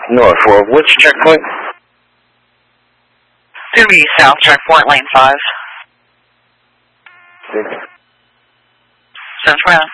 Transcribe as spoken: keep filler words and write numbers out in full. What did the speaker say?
North for which checkpoint? Going to be south, checkpoint, lane five. Six. Sounds right.